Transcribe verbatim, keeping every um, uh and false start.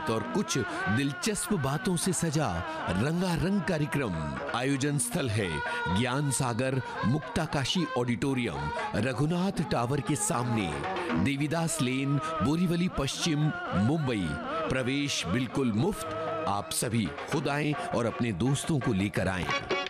संगीत और कुछ दिलचस्प बातों से सजा रंगारंग कार्यक्रम। आयोजन स्थल है ज्ञान सागर मुक्ताकाशी ऑडिटोरियम, रघुनाथ टावर के सामने, देवीदास लेन, बोरीवली पश्चिम, मुंबई। प्रवेश बिल्कुल मुफ्त। आप सभी खुद आएं और अपने दोस्तों को लेकर आएं।